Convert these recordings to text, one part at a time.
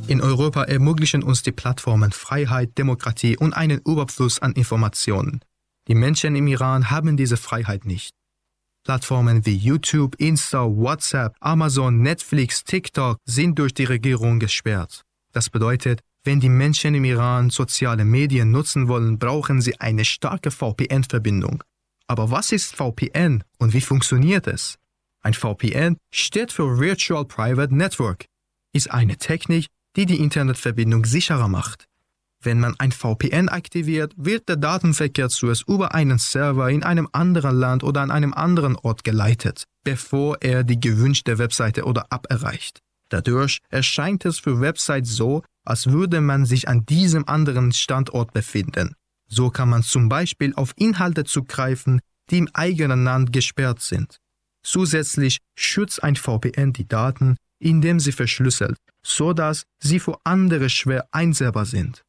In Europa ermöglichen uns die Plattformen Freiheit, Demokratie und einen Überfluss an Informationen. Die Menschen im Iran haben diese Freiheit nicht. Plattformen wie YouTube, Insta, WhatsApp, Amazon, Netflix, TikTok sind durch die Regierung gesperrt. Das bedeutet, wenn die Menschen im Iran soziale Medien nutzen wollen, brauchen sie eine starke VPN-Verbindung. Aber was ist VPN und wie funktioniert es? Ein VPN steht für Virtual Private Network, ist eine Technik, die die Internetverbindung sicherer macht. Wenn man ein VPN aktiviert, wird der Datenverkehr zuerst über einen Server in einem anderen Land oder an einem anderen Ort geleitet, bevor er die gewünschte Webseite oder App erreicht. Dadurch erscheint es für Websites so, als würde man sich an diesem anderen Standort befinden. So kann man zum Beispiel auf Inhalte zugreifen, die im eigenen Land gesperrt sind. Zusätzlich schützt ein VPN die Daten, indem sie verschlüsselt, sodass sie für andere schwer einsehbar sind.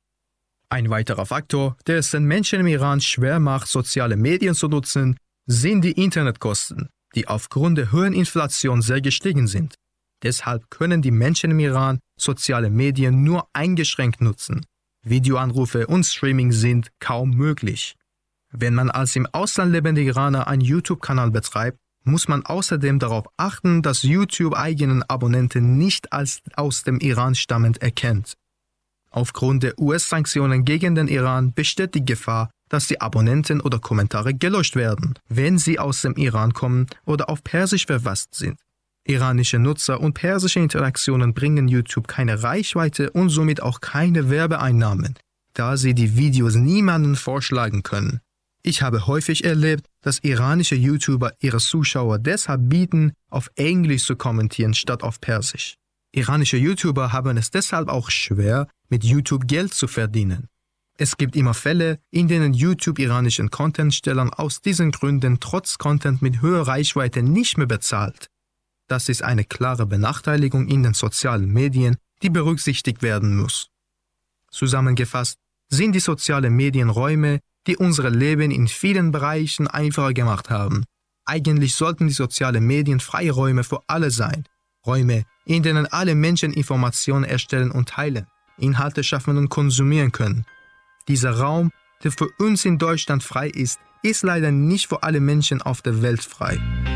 Ein weiterer Faktor, der es den Menschen im Iran schwer macht, soziale Medien zu nutzen, sind die Internetkosten, die aufgrund der hohen Inflation sehr gestiegen sind. Deshalb können die Menschen im Iran soziale Medien nur eingeschränkt nutzen. Videoanrufe und Streaming sind kaum möglich. Wenn man als im Ausland lebende Iraner einen YouTube-Kanal betreibt, muss man außerdem darauf achten, dass YouTube eigenen Abonnenten nicht als aus dem Iran stammend erkennt. Aufgrund der US-Sanktionen gegen den Iran besteht die Gefahr, dass die Abonnenten oder Kommentare gelöscht werden, wenn sie aus dem Iran kommen oder auf Persisch verfasst sind. Iranische Nutzer und persische Interaktionen bringen YouTube keine Reichweite und somit auch keine Werbeeinnahmen, da sie die Videos niemandem vorschlagen können. Ich habe häufig erlebt, dass iranische YouTuber ihre Zuschauer deshalb bieten, auf Englisch zu kommentieren statt auf Persisch. Iranische YouTuber haben es deshalb auch schwer, mit YouTube Geld zu verdienen. Es gibt immer Fälle, in denen YouTube iranischen Contentstellern aus diesen Gründen trotz Content mit hoher Reichweite nicht mehr bezahlt. Das ist eine klare Benachteiligung in den sozialen Medien, die berücksichtigt werden muss. Zusammengefasst sind die sozialen Medien Räume, die unser Leben in vielen Bereichen einfacher gemacht haben. Eigentlich sollten die sozialen Medien freie Räume für alle sein. Räume, in denen alle Menschen Informationen erstellen und teilen, Inhalte schaffen und konsumieren können. Dieser Raum, der für uns in Deutschland frei ist leider nicht für alle Menschen auf der Welt frei.